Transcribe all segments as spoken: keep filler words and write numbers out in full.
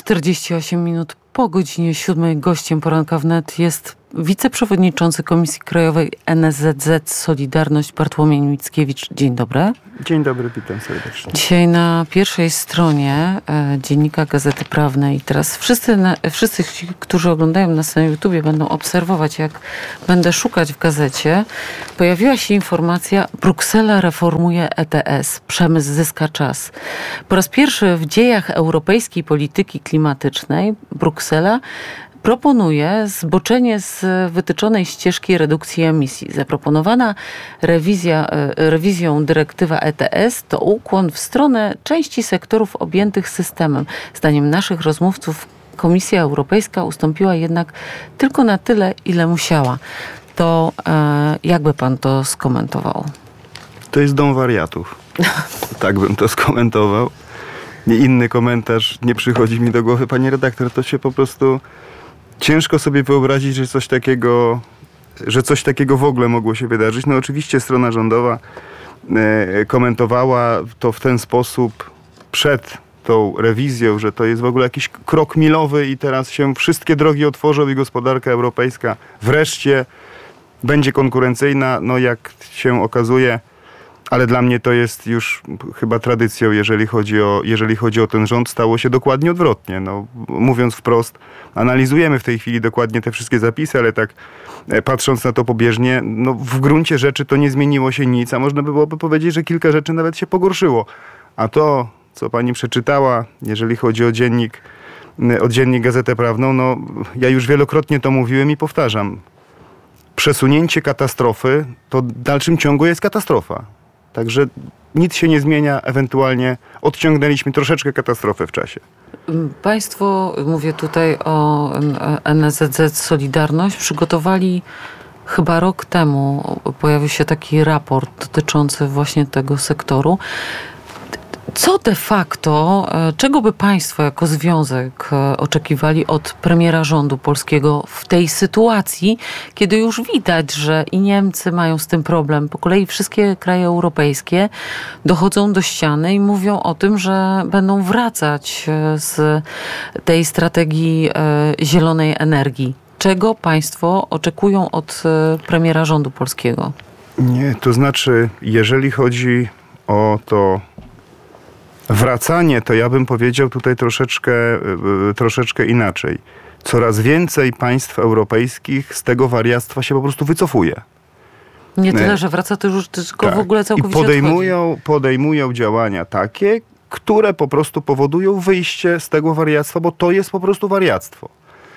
czterdzieści osiem minut po godzinie siódmej. Gościem poranka wnet jest wiceprzewodniczący Komisji Krajowej N S Z Z Solidarność Bartłomiej Mickiewicz. Dzień dobry. Dzień dobry, witam serdecznie. Dzisiaj na pierwszej stronie e, Dziennika Gazety Prawnej. Teraz wszyscy, na, wszyscy, którzy oglądają nas na YouTubie, będą obserwować, jak będę szukać w gazecie. Pojawiła się informacja: Bruksela reformuje E T S. Przemysł zyska czas. Po raz pierwszy w dziejach europejskiej polityki klimatycznej Bruksela proponuje zboczenie z wytyczonej ścieżki redukcji emisji. Zaproponowana rewizja, rewizją dyrektywa E T S to ukłon w stronę części sektorów objętych systemem. Zdaniem naszych rozmówców Komisja Europejska ustąpiła jednak tylko na tyle, ile musiała. To e, jakby pan to skomentował? To jest dom wariatów. Tak bym to skomentował. Inny komentarz nie przychodzi mi do głowy, panie redaktor. To się po prostu... Ciężko sobie wyobrazić, że coś takiego, że coś takiego w ogóle mogło się wydarzyć. No oczywiście strona rządowa e, komentowała to w ten sposób przed tą rewizją, że to jest w ogóle jakiś krok milowy i teraz się wszystkie drogi otworzą i gospodarka europejska wreszcie będzie konkurencyjna. No jak się okazuje, ale dla mnie to jest już chyba tradycją, jeżeli chodzi o, jeżeli chodzi o ten rząd, stało się dokładnie odwrotnie. No, mówiąc wprost, analizujemy w tej chwili dokładnie te wszystkie zapisy, ale tak patrząc na to pobieżnie, no w gruncie rzeczy to nie zmieniło się nic, a można by byłoby powiedzieć, że kilka rzeczy nawet się pogorszyło. A to, co pani przeczytała, jeżeli chodzi o dziennik, o dziennik Gazetę Prawną, no ja już wielokrotnie to mówiłem i powtarzam. Przesunięcie katastrofy to w dalszym ciągu jest katastrofa. Także nic się nie zmienia, ewentualnie odciągnęliśmy troszeczkę katastrofę w czasie. Państwo, mówię tutaj o N S Z Z Solidarność, przygotowali chyba rok temu, pojawił się taki raport dotyczący właśnie tego sektoru. Co de facto, czego by państwo jako związek oczekiwali od premiera rządu polskiego w tej sytuacji, kiedy już widać, że i Niemcy mają z tym problem. Po kolei wszystkie kraje europejskie dochodzą do ściany i mówią o tym, że będą wracać z tej strategii zielonej energii. Czego państwo oczekują od premiera rządu polskiego? Nie, to znaczy, jeżeli chodzi o to wracanie, to ja bym powiedział tutaj troszeczkę, troszeczkę inaczej. Coraz więcej państw europejskich z tego wariactwa się po prostu wycofuje. Nie tyle, że wraca, to już tylko tak. w ogóle całkowicie I podejmują, podejmują działania takie, które po prostu powodują wyjście z tego wariactwa, bo to jest po prostu wariactwo.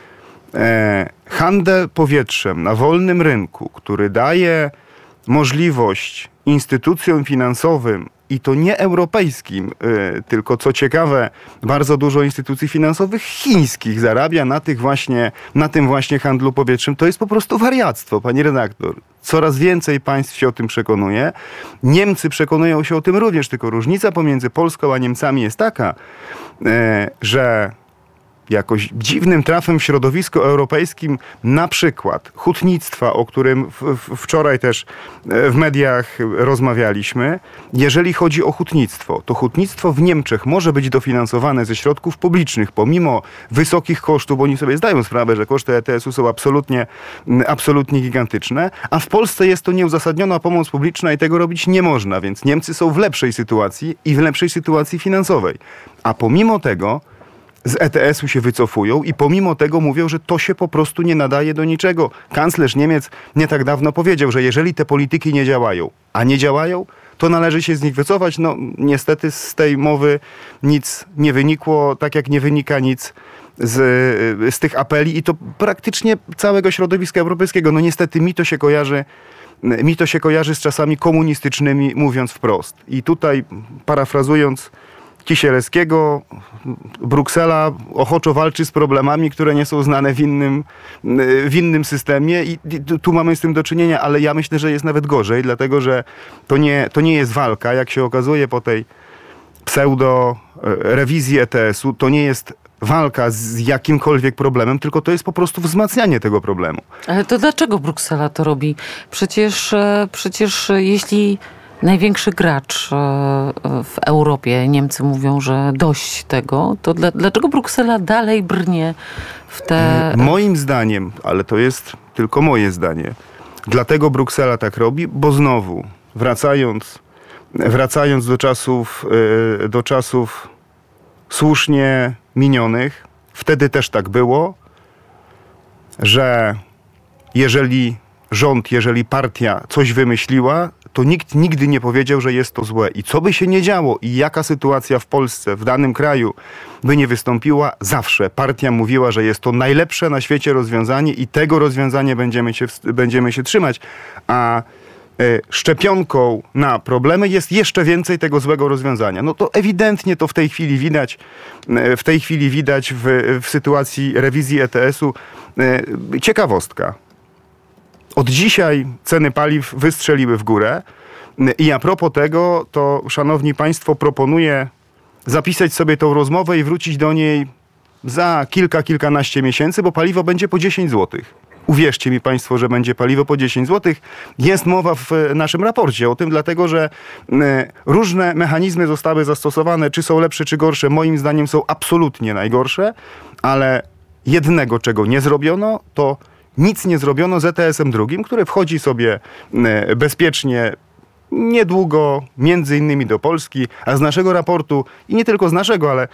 E, handel powietrzem na wolnym rynku, który daje możliwość instytucjom finansowym, i to nie europejskim, yy, tylko co ciekawe, bardzo dużo instytucji finansowych chińskich zarabia na tych właśnie, na tym właśnie handlu powietrznym. To jest po prostu wariactwo, pani redaktor. Coraz więcej państw się o tym przekonuje. Niemcy przekonują się o tym również, tylko różnica pomiędzy Polską a Niemcami jest taka, yy, że jakoś dziwnym trafem w środowisku europejskim, na przykład hutnictwa, o którym w, w, wczoraj też w mediach rozmawialiśmy. Jeżeli chodzi o hutnictwo, to hutnictwo w Niemczech może być dofinansowane ze środków publicznych, pomimo wysokich kosztów, bo oni sobie zdają sprawę, że koszty E T S-u są absolutnie, absolutnie gigantyczne, a w Polsce jest to nieuzasadniona pomoc publiczna i tego robić nie można, więc Niemcy są w lepszej sytuacji i w lepszej sytuacji finansowej. A pomimo tego z E T S-u się wycofują i pomimo tego mówią, że to się po prostu nie nadaje do niczego. Kanclerz Niemiec nie tak dawno powiedział, że jeżeli te polityki nie działają, a nie działają, to należy się z nich wycofać. No niestety z tej mowy nic nie wynikło, tak jak nie wynika nic z, z tych apeli i to praktycznie całego środowiska europejskiego. No niestety mi to się kojarzy mi to się kojarzy z czasami komunistycznymi, mówiąc wprost. I tutaj parafrazując Kisielewskiego, Bruksela ochoczo walczy z problemami, które nie są znane w innym, w innym systemie i tu mamy z tym do czynienia, ale ja myślę, że jest nawet gorzej, dlatego że to nie, to nie jest walka, jak się okazuje po tej pseudo rewizji E T S-u, to nie jest walka z jakimkolwiek problemem, tylko to jest po prostu wzmacnianie tego problemu. Ale to dlaczego Bruksela to robi? Przecież, przecież jeśli największy gracz w Europie, Niemcy mówią, że dość tego, to dla, dlaczego Bruksela dalej brnie w te... Moim zdaniem, ale to jest tylko moje zdanie, dlatego Bruksela tak robi, bo znowu, wracając, wracając do czasów, do czasów słusznie minionych, wtedy też tak było, że jeżeli rząd, jeżeli partia coś wymyśliła, to nikt nigdy nie powiedział, że jest to złe. I co by się nie działo i jaka sytuacja w Polsce, w danym kraju by nie wystąpiła, zawsze partia mówiła, że jest to najlepsze na świecie rozwiązanie i tego rozwiązania będziemy się, będziemy się trzymać. A szczepionką na problemy jest jeszcze więcej tego złego rozwiązania. No to ewidentnie to w tej chwili widać, w tej chwili widać w, w sytuacji rewizji E T S-u. Ciekawostka. Od dzisiaj ceny paliw wystrzeliły w górę i a propos tego, to szanowni państwo, proponuję zapisać sobie tą rozmowę i wrócić do niej za kilka, kilkanaście miesięcy, bo paliwo będzie po dziesięć złotych. Uwierzcie mi państwo, że będzie paliwo po dziesięć złotych. Jest mowa w naszym raporcie o tym, dlatego że różne mechanizmy zostały zastosowane. Czy są lepsze, czy gorsze? Moim zdaniem są absolutnie najgorsze, ale jednego, czego nie zrobiono, to nic nie zrobiono z E T S-em drugim, który wchodzi sobie bezpiecznie niedługo, między innymi do Polski, a z naszego raportu, i nie tylko z naszego, ale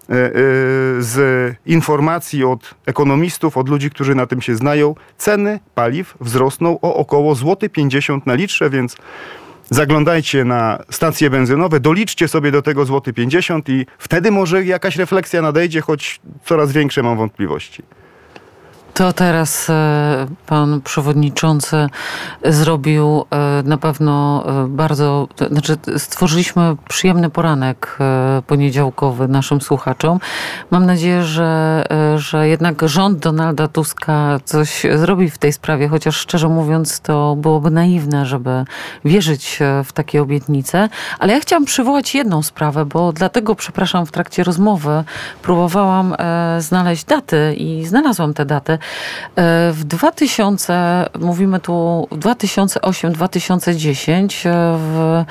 z informacji od ekonomistów, od ludzi, którzy na tym się znają, ceny paliw wzrosną o około złoty pięćdziesiąt na litrze, więc zaglądajcie na stacje benzynowe, doliczcie sobie do tego złoty pięćdziesiąt i wtedy może jakaś refleksja nadejdzie, choć coraz większe mam wątpliwości. To teraz pan przewodniczący zrobił na pewno bardzo, to znaczy stworzyliśmy przyjemny poranek poniedziałkowy naszym słuchaczom. Mam nadzieję, że, że jednak rząd Donalda Tuska coś zrobi w tej sprawie, chociaż szczerze mówiąc to byłoby naiwne, żeby wierzyć w takie obietnice. Ale ja chciałam przywołać jedną sprawę, bo dlatego, przepraszam, w trakcie rozmowy próbowałam znaleźć daty i znalazłam te daty. W dwa tysiące, mówimy tu dwa tysiące ósmy do dwa tysiące dziesiątego, w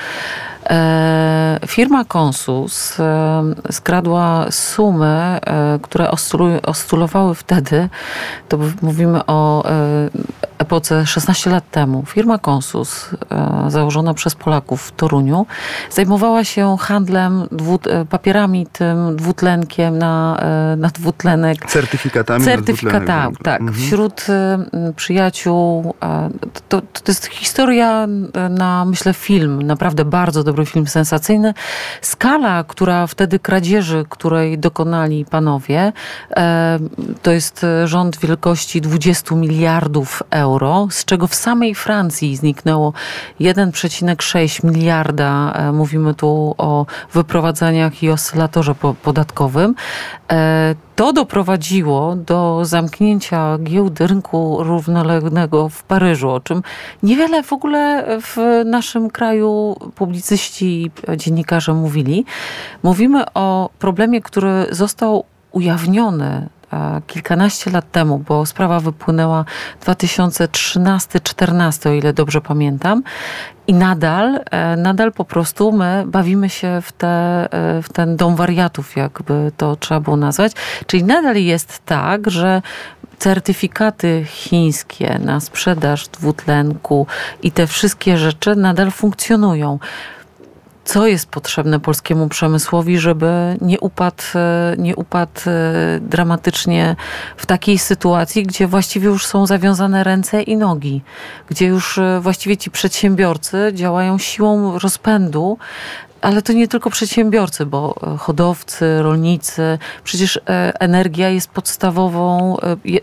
firma Consus skradła sumy, które oscylowały wtedy, to mówimy o epoce szesnaście lat temu. Firma Consus, założona przez Polaków w Toruniu, zajmowała się handlem dwu, papierami tym dwutlenkiem na, na dwutlenek. Certyfikatami Certyfikatami, na dwutlenek. tak. Mhm. Wśród przyjaciół. To, to jest historia na, myślę, film, naprawdę bardzo dobry film, sensacyjny. Skala, która wtedy kradzieży, której dokonali panowie, to jest rząd wielkości dwudziestu miliardów euro, z czego w samej Francji zniknęło jeden przecinek sześć miliarda. Mówimy tu o wyprowadzaniach i oscylatorze podatkowym. To doprowadziło do zamknięcia giełdy rynku równoległego w Paryżu, o czym niewiele w ogóle w naszym kraju publicyści i dziennikarze mówili. Mówimy o problemie, który został ujawniony kilkanaście lat temu, bo sprawa wypłynęła dwa tysiące trzynasty czternasty, o ile dobrze pamiętam. I nadal, nadal po prostu my bawimy się w, te, w ten dom wariatów, jakby to trzeba było nazwać. Czyli nadal jest tak, że certyfikaty chińskie na sprzedaż dwutlenku i te wszystkie rzeczy nadal funkcjonują. Co jest potrzebne polskiemu przemysłowi, żeby nie upadł, nie upadł dramatycznie w takiej sytuacji, gdzie właściwie już są zawiązane ręce i nogi, gdzie już właściwie ci przedsiębiorcy działają siłą rozpędu, ale to nie tylko przedsiębiorcy, bo hodowcy, rolnicy, przecież energia jest podstawową,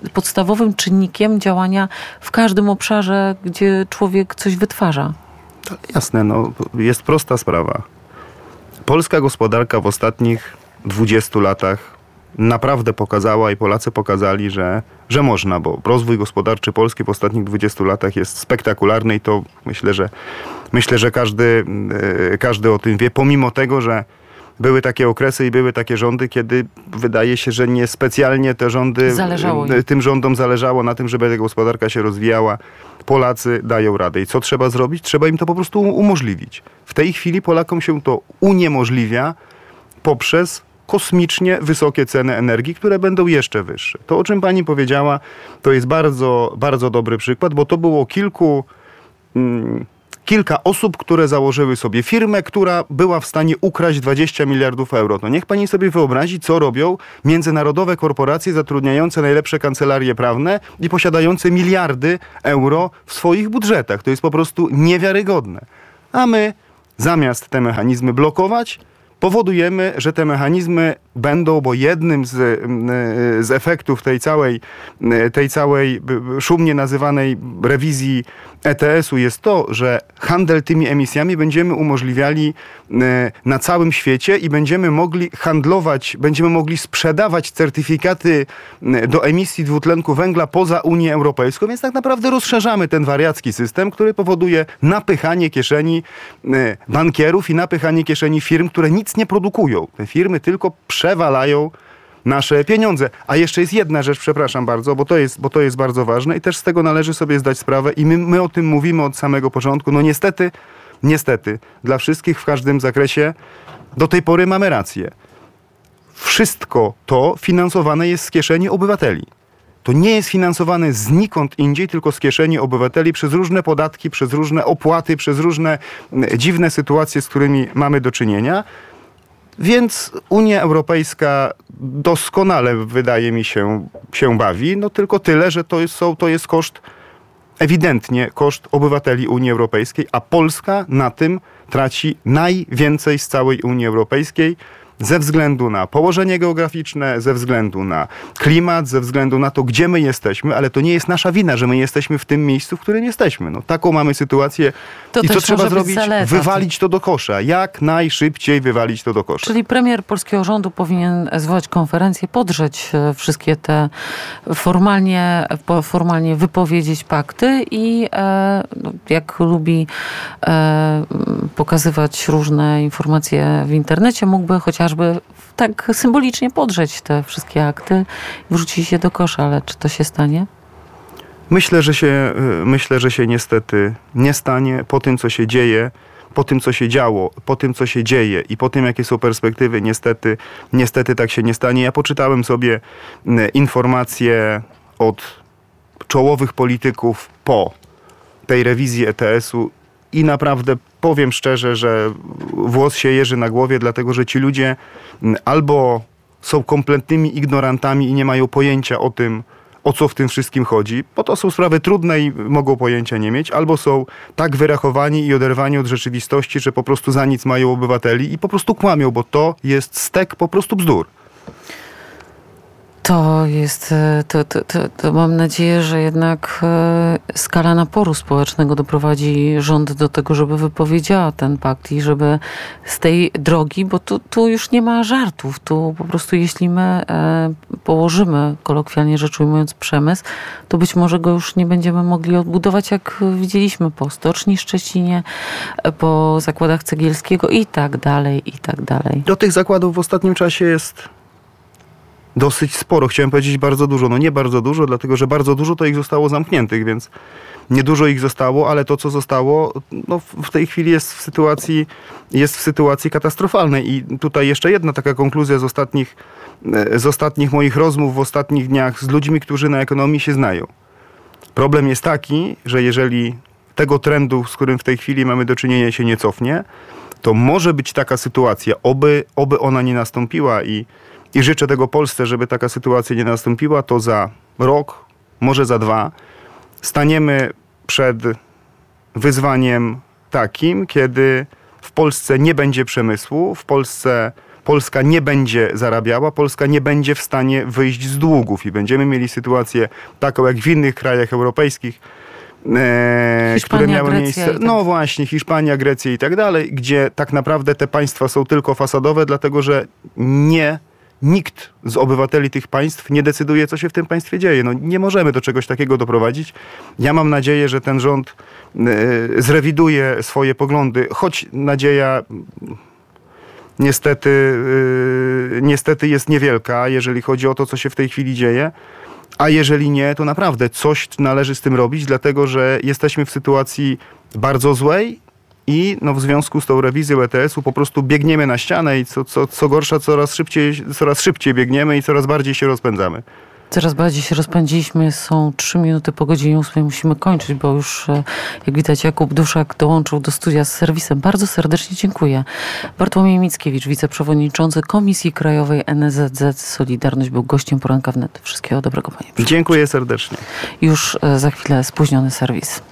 podstawowym czynnikiem działania w każdym obszarze, gdzie człowiek coś wytwarza. Jasne, no jest prosta sprawa. Polska gospodarka w ostatnich dwudziestu latach naprawdę pokazała i Polacy pokazali, że, że można, bo rozwój gospodarczy Polski w ostatnich dwudziestu latach jest spektakularny i to myślę, że myślę, że każdy, każdy o tym wie, pomimo tego, że były takie okresy i były takie rządy, kiedy wydaje się, że niespecjalnie te rządy, tym rządom zależało na tym, żeby ta gospodarka się rozwijała. Polacy dają radę. I co trzeba zrobić? Trzeba im to po prostu umożliwić. W tej chwili Polakom się to uniemożliwia poprzez kosmicznie wysokie ceny energii, które będą jeszcze wyższe. To, o czym pani powiedziała, to jest bardzo, bardzo dobry przykład, bo to było kilku... Mm, Kilka osób, które założyły sobie firmę, która była w stanie ukraść dwadzieścia miliardów euro. No niech pani sobie wyobrazi, co robią międzynarodowe korporacje zatrudniające najlepsze kancelarie prawne i posiadające miliardy euro w swoich budżetach. To jest po prostu niewiarygodne. A my, zamiast te mechanizmy blokować, powodujemy, że te mechanizmy będą, bo jednym z, z efektów tej całej, tej całej szumnie nazywanej rewizji E T S u jest to, że handel tymi emisjami będziemy umożliwiali na całym świecie i będziemy mogli handlować, będziemy mogli sprzedawać certyfikaty do emisji dwutlenku węgla poza Unię Europejską, więc tak naprawdę rozszerzamy ten wariacki system, który powoduje napychanie kieszeni bankierów i napychanie kieszeni firm, które nic nie produkują. Te firmy tylko przewalają nasze pieniądze. A jeszcze jest jedna rzecz, przepraszam bardzo, bo to jest, bo to jest bardzo ważne i też z tego należy sobie zdać sprawę i my, my o tym mówimy od samego początku. No niestety, niestety, dla wszystkich w każdym zakresie do tej pory mamy rację. Wszystko to finansowane jest z kieszeni obywateli. To nie jest finansowane znikąd indziej, tylko z kieszeni obywateli przez różne podatki, przez różne opłaty, przez różne dziwne sytuacje, z którymi mamy do czynienia. Więc Unia Europejska doskonale, wydaje mi się, się bawi. No tylko tyle, że to jest, to jest koszt, ewidentnie koszt obywateli Unii Europejskiej, a Polska na tym traci najwięcej z całej Unii Europejskiej. Ze względu na położenie geograficzne, ze względu na klimat, ze względu na to, gdzie my jesteśmy, ale to nie jest nasza wina, że my jesteśmy w tym miejscu, w którym jesteśmy. No, taką mamy sytuację to i co trzeba zrobić? Zaleta. Wywalić to do kosza. Jak najszybciej wywalić to do kosza. Czyli premier polskiego rządu powinien zwołać konferencję, podrzeć wszystkie te formalnie, formalnie wypowiedzieć pakty i e, jak lubi e, pokazywać różne informacje w internecie, mógłby chociaż żeby tak symbolicznie podrzeć te wszystkie akty i wrzucić je do kosza, ale czy to się stanie? Myślę, że się, myślę, że się niestety nie stanie. Po tym, co się dzieje, po tym, co się działo, po tym, co się dzieje i po tym, jakie są perspektywy, niestety, niestety tak się nie stanie. Ja poczytałem sobie informacje od czołowych polityków po tej rewizji E T S u i naprawdę powiem szczerze, że włos się jeży na głowie, dlatego że ci ludzie albo są kompletnymi ignorantami i nie mają pojęcia o tym, o co w tym wszystkim chodzi, bo to są sprawy trudne i mogą pojęcia nie mieć, albo są tak wyrachowani i oderwani od rzeczywistości, że po prostu za nic mają obywateli i po prostu kłamią, bo to jest stek po prostu bzdur. To jest, to, to, to, to mam nadzieję, że jednak skala naporu społecznego doprowadzi rząd do tego, żeby wypowiedziała ten pakt i żeby z tej drogi, bo tu, tu już nie ma żartów, tu po prostu jeśli my położymy, kolokwialnie rzecz ujmując, przemysł, to być może go już nie będziemy mogli odbudować, jak widzieliśmy po Stoczni Szczecinie, po zakładach Cegielskiego i tak dalej, i tak dalej. Do tych zakładów w ostatnim czasie jest dosyć sporo. Chciałem powiedzieć bardzo dużo. No nie bardzo dużo, dlatego że bardzo dużo to ich zostało zamkniętych, więc niedużo ich zostało, ale to, co zostało, no w tej chwili jest w sytuacji, jest w sytuacji katastrofalnej. I tutaj jeszcze jedna taka konkluzja z ostatnich, z ostatnich moich rozmów w ostatnich dniach z ludźmi, którzy na ekonomii się znają. Problem jest taki, że jeżeli tego trendu, z którym w tej chwili mamy do czynienia, się nie cofnie, to może być taka sytuacja, oby, oby ona nie nastąpiła i I życzę tego Polsce, żeby taka sytuacja nie nastąpiła, to za rok, może za dwa, staniemy przed wyzwaniem takim, kiedy w Polsce nie będzie przemysłu, w Polsce Polska nie będzie zarabiała, Polska nie będzie w stanie wyjść z długów i będziemy mieli sytuację taką jak w innych krajach europejskich, e, które miały Grecja miejsce. tak. No właśnie, Hiszpania, Grecja i tak dalej, gdzie tak naprawdę te państwa są tylko fasadowe, dlatego że nie Nikt z obywateli tych państw nie decyduje, co się w tym państwie dzieje. No, nie możemy do czegoś takiego doprowadzić. Ja mam nadzieję, że ten rząd y, zrewiduje swoje poglądy, choć nadzieja niestety, y, niestety jest niewielka, jeżeli chodzi o to, co się w tej chwili dzieje. A jeżeli nie, to naprawdę coś należy z tym robić, dlatego że jesteśmy w sytuacji bardzo złej i no, w związku z tą rewizją E T S u po prostu biegniemy na ścianę i co, co, co gorsza, coraz szybciej, coraz szybciej biegniemy i coraz bardziej się rozpędzamy. Coraz bardziej się rozpędziliśmy. Są trzy minuty po godzinie ósmej. Musimy kończyć, bo już, jak widać, Jakub Duszak dołączył do studia z serwisem. Bardzo serdecznie dziękuję. Bartłomiej Mickiewicz, wiceprzewodniczący Komisji Krajowej N S Z Solidarność, był gościem Poranka Wnet. Wszystkiego dobrego, panie przewodniczący. Dziękuję serdecznie. Już za chwilę spóźniony serwis.